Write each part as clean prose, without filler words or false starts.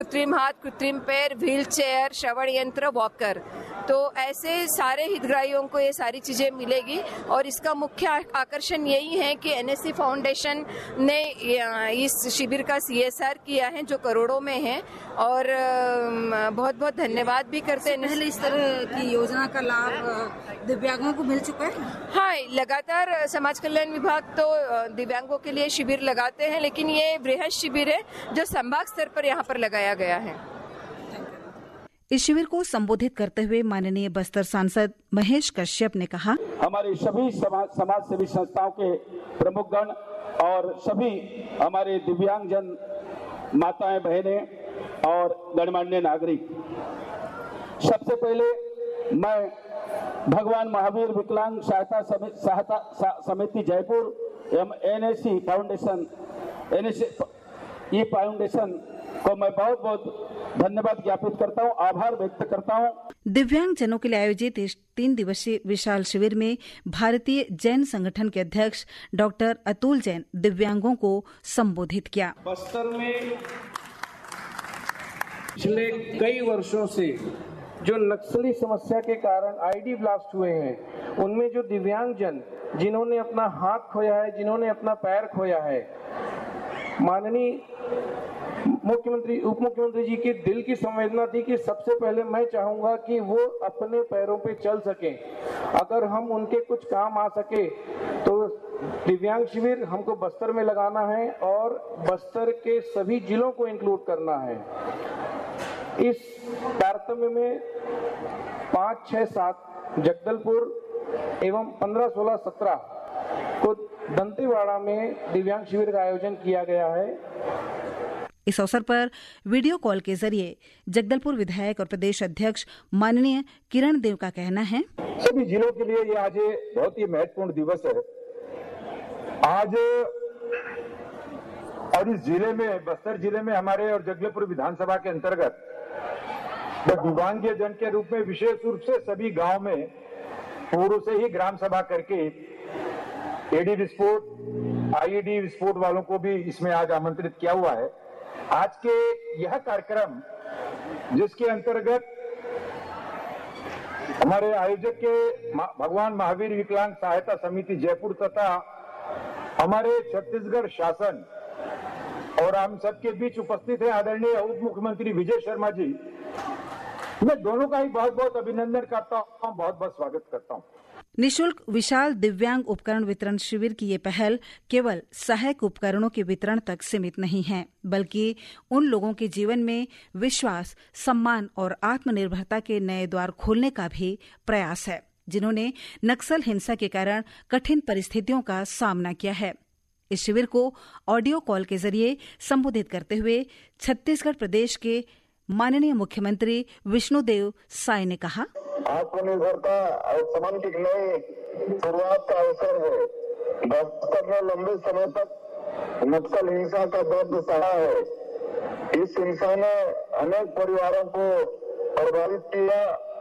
कृत्रिम हाथ, कृत्रिम पैर, व्हील चेयर, श्रवण यंत्र, वॉकर, तो ऐसे सारे हितग्राहियों को ये सारी चीज़ें मिलेगी। और इसका मुख्य आकर्षण यही है कि एनएससी फाउंडेशन ने इस शिविर का CSR किया है जो करोड़ों में है, और बहुत बहुत धन्यवाद भी करते हैं। पहले इस तरह की योजना का लाभ दिव्यांगों को मिल चुका है? हाँ, लगातार समाज कल्याण विभाग तो दिव्यांगों के लिए शिविर लगाते हैं, लेकिन ये बृहद शिविर है जो संभाग स्तर पर यहाँ पर लगाया गया है। इस शिविर को संबोधित करते हुए माननीय बस्तर सांसद महेश कश्यप ने कहा, हमारी सभी समाज सेवी संस्थाओं के प्रमुखगण और सभी हमारे दिव्यांगजन माताएं, बहनें और गणमान्य नागरिक, सबसे पहले मैं भगवान महावीर विकलांग सहायता समिति जयपुर एवं एनएससी फाउंडेशन को मैं बहुत बहुत धन्यवाद ज्ञापित करता हूँ, आभार व्यक्त करता हूँ। दिव्यांगजनों के लिए आयोजित इस 3 दिवसीय विशाल शिविर में भारतीय जैन संगठन के अध्यक्ष डॉक्टर अतुल जैन दिव्यांगों को संबोधित किया। बस्तर में पिछले कई वर्षों से जो नक्सली समस्या के कारण आईडी ब्लास्ट हुए हैं, उनमें जो दिव्यांगजन जिन्होंने अपना हाथ खोया है, जिन्होंने अपना पैर खोया है, माननीय मुख्यमंत्री, उप मुख्यमंत्री जी की दिल की संवेदना थी कि सबसे पहले मैं चाहूंगा कि वो अपने पैरों पे चल सकें। अगर हम उनके कुछ काम आ सके तो दिव्यांग शिविर हमको बस्तर में लगाना है और बस्तर के सभी जिलों को इंक्लूड करना है। इस तारतम्य में 5, 6, 7 जगदलपुर एवं 15, 16, 17 को दंतेवाड़ा में दिव्यांग शिविर का आयोजन किया गया है। इस अवसर पर वीडियो कॉल के जरिए जगदलपुर विधायक और प्रदेश अध्यक्ष माननीय किरण देव का कहना है, सभी जिलों के लिए ये आज बहुत ही महत्वपूर्ण दिवस है। आज और इस जिले में, बस्तर जिले में हमारे और जगदलपुर विधानसभा के अंतर्गत दिव्यांग जन के रूप में विशेष रूप से सभी गांव में पूर्व से ही ग्राम सभा करके एडी विस्फोट, आईईडी विस्फोट वालों को भी इसमें आज आमंत्रित किया हुआ है। आज के यह कार्यक्रम जिसके अंतर्गत हमारे आयोजक के भगवान महावीर विकलांग सहायता समिति जयपुर तथा हमारे छत्तीसगढ़ शासन और हम सबके बीच उपस्थित है आदरणीय उप मुख्यमंत्री विजय शर्मा जी, मैं दोनों का ही बहुत बहुत अभिनंदन करता हूँ, बहुत बहुत स्वागत करता हूँ। निशुल्क विशाल दिव्यांग उपकरण वितरण शिविर की ये पहल केवल सहायक उपकरणों के वितरण तक सीमित नहीं है, बल्कि उन लोगों के जीवन में विश्वास, सम्मान और आत्मनिर्भरता के नए द्वार खोलने का भी प्रयास है, जिन्होंने नक्सल हिंसा के कारण कठिन परिस्थितियों का सामना किया है। इस शिविर को ऑडियो कॉल के जरिए संबोधित करते हुए छत्तीसगढ़ प्रदेश के माननीय मुख्यमंत्री विष्णुदेव साय ने कहा, आत्मनिर्भरता और समान की नई शुरुआत का अवसर है। बस्तर में लंबे समय तक नक्सल हिंसा का दर्द सहा है। इस हिंसा ने अनेक परिवारों को प्रभावित किया।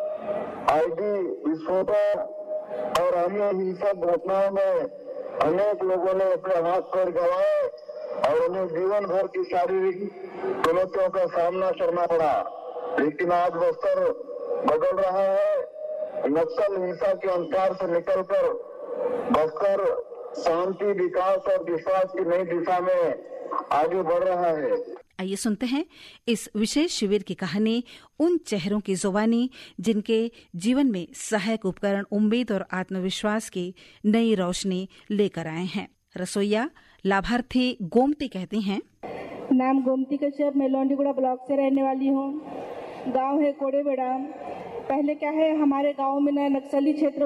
आईडी विस्फोटों और अन्य हिंसक घटनाओं में अनेक लोगों ने अपने हाथ पैर गंवाए और उन्हें जीवन भर की शारीरिक चुनौतियों का सामना करना पड़ा। लेकिन आज बस्तर बदल रहा है। नक्सल हिंसा के अंधकार से निकलकर बस्तर शांति, विकास और विश्वास की नई दिशा में आगे बढ़ रहा है। आइए सुनते हैं इस विशेष शिविर की कहानी उन चेहरों की जुबानी जिनके जीवन में सहायक उपकरण उम्मीद और आत्मविश्वास की नई रोशनी लेकर आए हैं। रसोईया लाभार्थी गोमती कहती हैं, नाम गोमती कश्यप, मैं लौंडीगुड़ा ब्लॉक से रहने वाली हूँ। गांव है कोड़ेबेड़ा। पहले क्या है, हमारे गांव में ना नक्सली क्षेत्र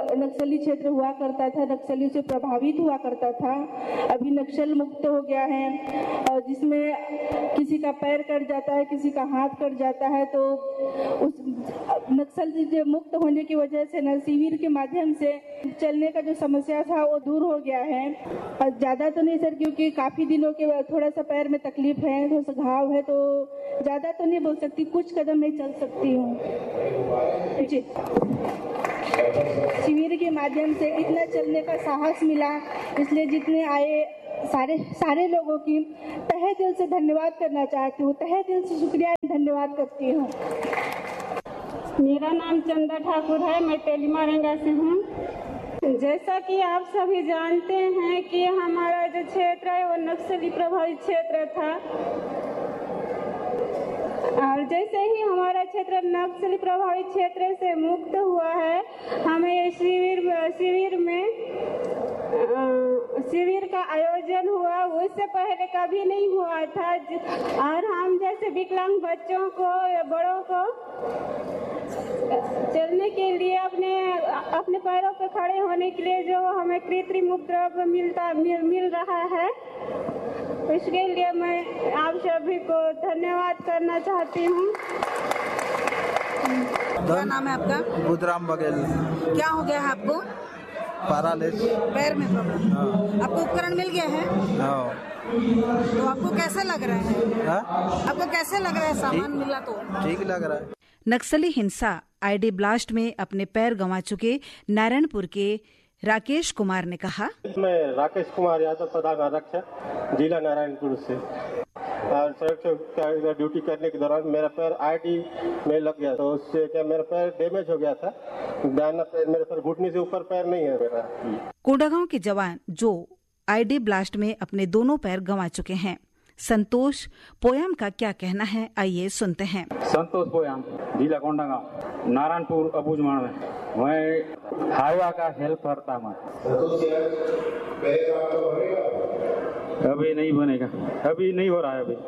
हुआ करता था, नक्सली से प्रभावित हुआ करता था। अभी नक्सल मुक्त हो गया है और जिसमें किसी का पैर कट जाता है, किसी का हाथ कट जाता है, तो उस नक्सल से मुक्त होने की वजह से न शिविर के माध्यम से चलने का जो समस्या था वो दूर हो गया है। और ज़्यादा तो नहीं सर, क्योंकि काफ़ी दिनों के बाद थोड़ा सा पैर में तकलीफ है, थोड़ा सा घाव है, तो ज़्यादा तो नहीं बोल सकती, कुछ कदम मैं चल सकती हूँ जी। शिविर के माध्यम से इतना चलने का साहस मिला, इसलिए जितने आए सारे लोगों की तहे दिल से धन्यवाद करना चाहती हूँ, तहे दिल से शुक्रिया धन्यवाद करती हूँ। मेरा नाम चंदा ठाकुर है, मैं तेलीमारंगा से हूँ। जैसा कि आप सभी जानते हैं कि हमारा जो क्षेत्र है वो नक्सली प्रभावित क्षेत्र था, और जैसे ही हमारा क्षेत्र नक्सली प्रभावित क्षेत्र से मुक्त हुआ है, हमें शिविर का आयोजन हुआ। उससे पहले कभी नहीं हुआ था, और हम जैसे विकलांग बच्चों को या बड़ों को चलने के लिए अपने पैरों पर खड़े होने के लिए जो हमें कृत्रिम उपद्रव मिल रहा है, इसके लिए मैं आप सभी को धन्यवाद करना चाहती हूँ। क्या नाम है आपका? बुधराम बघेल। क्या हो गया है आपको? पैरालिस, पैर में प्रॉब्लम। आपको उपकरण मिल गया है? तो आपको कैसा लग रहा है? आपको कैसे लग रहा है? सामान मिला तो ठीक लग रहा है। नक्सली हिंसा आईडी ब्लास्ट में अपने पैर गंवा चुके नारायणपुर के राकेश कुमार ने कहा, मैं राकेश कुमार यादव, प्रधान आरक्षक, जिला नारायणपुर से। और सड़क ड्यूटी करने के दौरान मेरा पैर आईडी में लग गया, तो उससे क्या मेरा पैर डैमेज हो गया था। दाहिना पैर मेरे पैर घुटने से ऊपर पैर नहीं है मेरा। कोंडागांव के जवान जो आईडी ब्लास्ट में अपने दोनों पैर गंवा चुके हैं, संतोष पोयाम का क्या कहना है, आइए सुनते हैं। संतोष पोयाम, जिला कोंडागांव, नारायणपुर अबूझमाड़ में मैं हाईवा का हेल्प करता हूँ। अभी नहीं बनेगा, अभी नहीं हो रहा है, अभी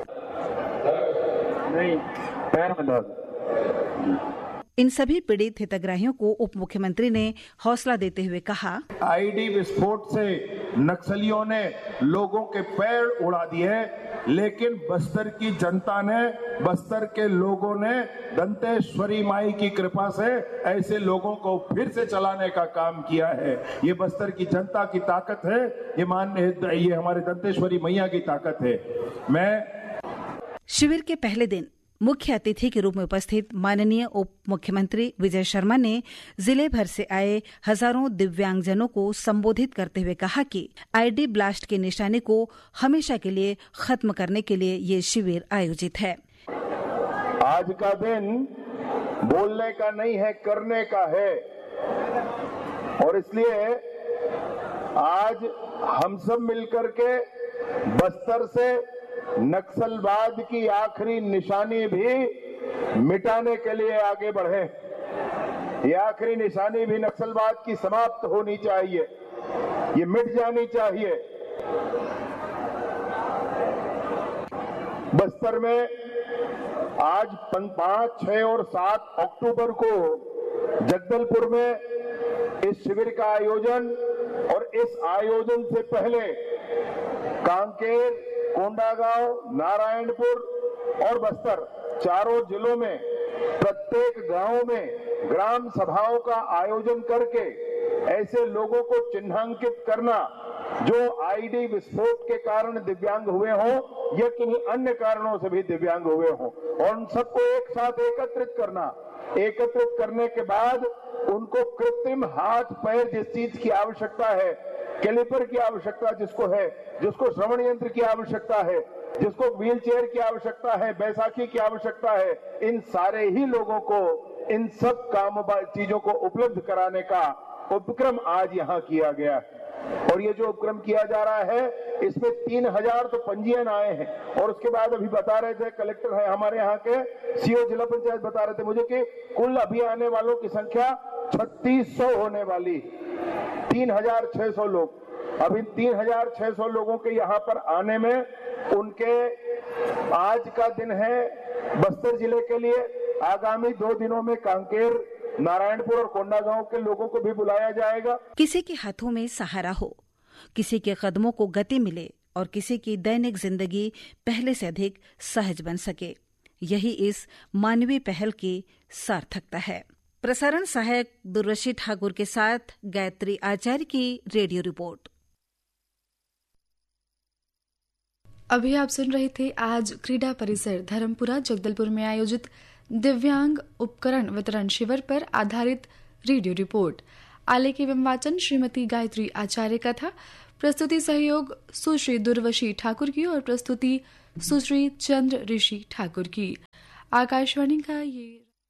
नहीं, पैर में दर्द। इन सभी पीड़ित हितग्राहियों को उप मुख्यमंत्री ने हौसला देते हुए कहा, आईडी विस्फोट से नक्सलियों ने लोगों के पैर उड़ा दिए, लेकिन बस्तर की जनता ने, बस्तर के लोगों ने दंतेश्वरी माई की कृपा से ऐसे लोगों को फिर से चलाने का काम किया है। ये बस्तर की जनता की ताकत है, ये हमारे दंतेश्वरी मैया की ताकत है। शिविर के पहले दिन मुख्य अतिथि के रूप में उपस्थित माननीय उप मुख्यमंत्री विजय शर्मा ने जिले भर से आए हजारों दिव्यांगजनों को संबोधित करते हुए कहा कि आईडी ब्लास्ट के निशाने को हमेशा के लिए खत्म करने के लिए ये शिविर आयोजित है। आज का दिन बोलने का नहीं है, करने का है, और इसलिए आज हम सब मिलकर के बस्तर से नक्सलवाद की आखिरी निशानी भी मिटाने के लिए आगे बढ़े। ये आखिरी निशानी भी नक्सलवाद की समाप्त होनी चाहिए, ये मिट जानी चाहिए। बस्तर में आज 5, 6 और 7 अक्टूबर को जगदलपुर में इस शिविर का आयोजन, और इस आयोजन से पहले कांकेर, कोंडागांव, नारायणपुर और बस्तर चारों जिलों में प्रत्येक गांव में ग्राम सभाओं का आयोजन करके ऐसे लोगों को चिन्हांकित करना जो आईडी विस्फोट के कारण दिव्यांग हुए हों या किन्हीं अन्य कारणों से भी दिव्यांग हुए हों, और उन सबको एक साथ एकत्रित करना। एकत्रित करने के बाद उनको कृत्रिम हाथ पैर जिस चीज की आवश्यकता है, कैलिपर की आवश्यकता जिसको है, जिसको श्रवण यंत्र की आवश्यकता है, जिसको व्हील चेयर की आवश्यकता है, बैसाखी की आवश्यकता है, इन सारे ही लोगों को इन सब चीजों को उपलब्ध कराने का उपक्रम आज यहाँ किया गया है। और ये जो उपक्रम किया जा रहा है, इसमें 3000 तो पंजीयन आए हैं, और उसके बाद अभी बता रहे थे कलेक्टर है हमारे यहाँ के, सीओ जिला पंचायत बता रहे थे मुझे कि कुल अभी आने वालों की संख्या 3600 होने वाली, 3600 लोग। अभी 3600 लोगों के यहाँ पर आने में उनके आज का दिन है बस्तर जिले के लिए, आगामी 2 दिनों में कांकेर, नारायणपुर और कोंडागांव के लोगों को भी बुलाया जाएगा। किसी के हाथों में सहारा हो, किसी के कदमों को गति मिले और किसी की दैनिक जिंदगी पहले से अधिक सहज बन सके, यही इस मानवीय पहल की सार्थकता है। प्रसारण सहायक दुर्वशी ठाकुर के साथ गायत्री आचार्य की रेडियो रिपोर्ट। अभी आप सुन रहे थे आज क्रीडा परिसर धर्मपुरा जगदलपुर में आयोजित दिव्यांग उपकरण वितरण शिविर पर आधारित रेडियो रिपोर्ट। आलेख एवं वाचन श्रीमती गायत्री आचार्य का था। प्रस्तुति सहयोग सुश्री दुर्वशी ठाकुर की और प्रस्तुति सुश्री चंद्र ऋषि ठाकुर की। आकाशवाणी का ये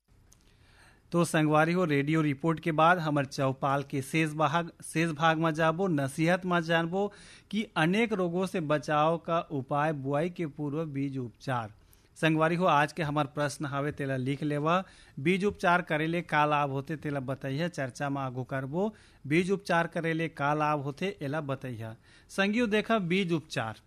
तो संगवारी हो रेडियो रिपोर्ट के बाद हमर चौपाल के शेष भाग में जाबो नसीहत में जानबो कि अनेक रोगों से बचाव का उपाय बुआई के पूर्व बीज उपचार। संगवारी हो आज के हमार प्रश्न हवे तेला लिख लेवा। बीज उपचार करेले का लाभ होते तेला बताइए, चर्चा में आगू करबो। बीज उपचार करेले का लाभ होते एला बताइए। संगियो देखा बीज उपचार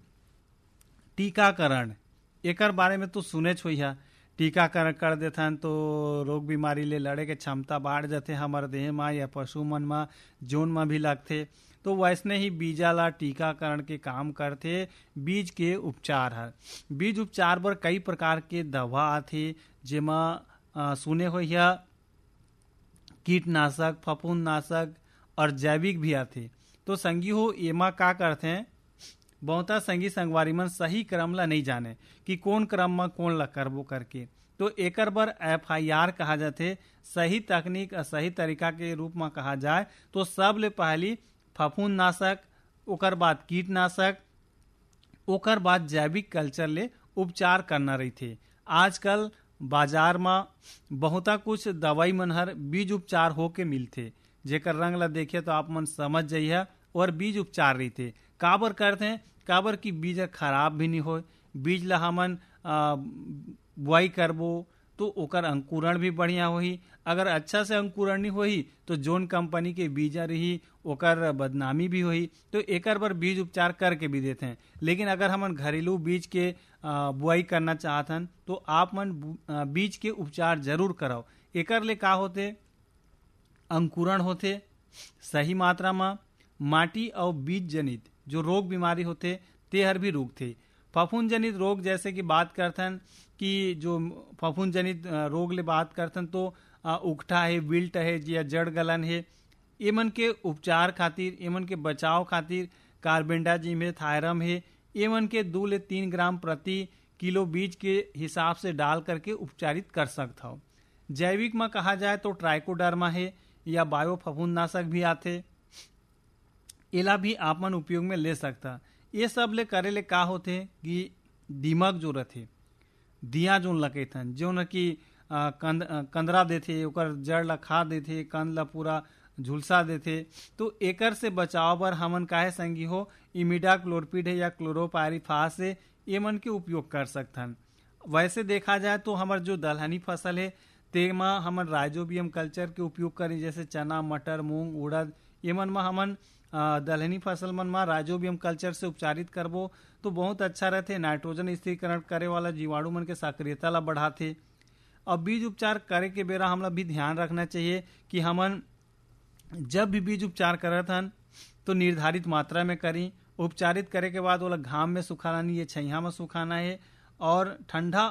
टीकाकरण एकर बारे में तो सुने छोइहा। टीकाकरण कर देथन तो रोग बीमारी ले लड़े के क्षमता बढ़ जाते हमारे देह में या पशु मन में जोन में भी लगते। तो वैसने ही बीजा ला टीकाकरण के काम करते। बीज के उपचार है। बीज उपचार बर कई प्रकार के दवा आथे जेमा सुने हो या कीटनाशक, फफूंदनाशक और जैविक भी आथे। तो संगी हो एमा का करते हैं, बहुता संगी संगवारी मन सही क्रम ला नहीं जाने कि कौन क्रम में कौन ला करबो करके। तो एकर बर FIR कहा जाते। सही तकनीक सही तरीका के रूप में कहा जाए तो सब ले पहली फफूंदनाशक, ओकर बाद कीटनाशक, ओकर बाद जैविक कल्चर ले उपचार करना रही थे। आजकल बाजार में बहुता कुछ दवाई मन हर बीज उपचार होके मिलते, जेकर रंग ला देखे तो आप मन समझ जाइए और बीज उपचार रही थे। काबर करते हैं, काबर की बीज खराब भी नहीं हो। बीज ला हमन बुआई करबो तो ओकर अंकुरण भी बढ़िया होही। अगर अच्छा से अंकुरण नहीं होही तो जोन कंपनी के बीजा रही ओकर बदनामी भी होही। तो एकर बर बीज उपचार करके भी देते हैं। लेकिन अगर हमन घरेलू बीज के बुआई करना चाहतन तो आप मन बीज के उपचार जरूर कराओ। एकर ले का होते, अंकुरण होते सही मात्रा में, माटी और बीज जनित जो रोग बीमारी होते ते हर भी रुकते। फफूंद जनित रोग जैसे कि बात करथन कि जो फफूंद जनित रोग ले बात करथन तो उकठा है, विल्ट है या जड़ गलन है, एमन के उपचार खातिर, एमन के बचाव खातिर कार्बेंडाजिम है, थायरम है, एमन के 2 से 3 ग्राम प्रति किलो बीज के हिसाब से डाल करके उपचारित कर सकता हो। जैविक में कहा जाए तो ट्राइकोडर्मा है या बायो फफूंदनाशक भी आते, एला भी आप मन उपयोग में ले सकता। ये सब ले करे ले का होते कि दीमक जो रथे, दिया जो लगे थन जो न कि कंदरा देथे, ओकर जड़ ला खा देथे, कंद ला पूरा झुलसा देथे। तो एकर से बचाव बर हमन काहे संगी हो इमिडाक्लोरपिड है या क्लोरोपायरिफास है, ये मन के उपयोग कर सकथन। वैसे देखा जाए तो हमार जो दलहनी फसल है तेमा हमन राइजोबियम कल्चर के उपयोग करें, जैसे चना, मटर, मूंग, उड़द, ये मन में हमन दलहनी फसल मन में राइजोबियम कल्चर से उपचारित करबो तो बहुत अच्छा रहते। नाइट्रोजन स्थिरीकरण करे वाला जीवाणु मन के सक्रियता ला बढ़ाते। और बीज उपचार करे के बेरा हमला भी ध्यान रखना चाहिए कि हमन जब भी बीज उपचार करत हन तो निर्धारित मात्रा में करी। उपचारित करे के बाद ओला घाम में सुखाना नहीं है, छइहा में सुखाना है और ठंडा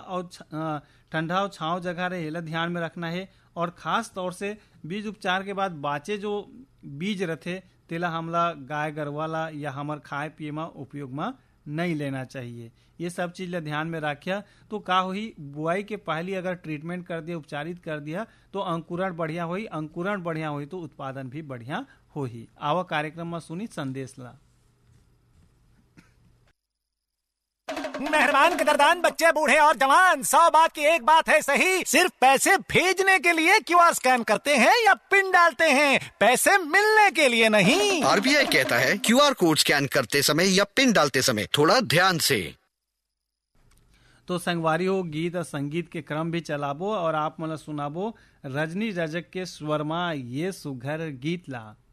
और छांव जगह रहे एला ध्यान में रखना है। और खास तौर से बीज उपचार के बाद बाचे जो बीज रहते तेला हमला गाय गरवाला या हमर खाए पिए में उपयोग में नहीं लेना चाहिए। ये सब चीज ला ध्यान में रखिया तो का होही, बुआई के पहले अगर ट्रीटमेंट कर दिया, उपचारित कर दिया तो अंकुरण बढ़िया होही, अंकुरण बढ़िया होही तो उत्पादन भी बढ़िया होही। आवा कार्यक्रम में सुनी संदेश ला। मेहरबान कदरदान बच्चे बूढ़े और जवान, 100 बात की एक बात है सही, सिर्फ पैसे भेजने के लिए क्यूआर स्कैन करते हैं या पिन डालते हैं, पैसे मिलने के लिए नहीं। आरबीआई कहता है क्यूआर कोड स्कैन करते समय या पिन डालते समय थोड़ा ध्यान से। तो संगवारी हो गीत और संगीत के क्रम भी चलाबो और आप मला सुनाबो रजनी रजक के स्वर में ये सुघर गीत ला।